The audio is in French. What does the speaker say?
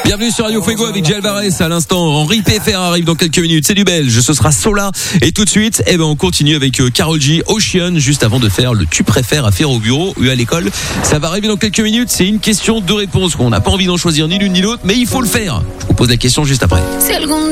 Bienvenue sur Radio Fuego avec Jay Alvarez à l'instant. Henri PFR arrive dans quelques minutes. C'est du belge. Ce sera Sola. Et tout de suite, on continue avec Karol G, Ocean, juste avant de faire le tu préfères à faire au bureau ou à l'école. Ça va arriver dans quelques minutes. C'est une question de réponse. On n'a pas envie d'en choisir ni l'une ni l'autre, mais il faut le faire. Je vous pose la question juste après.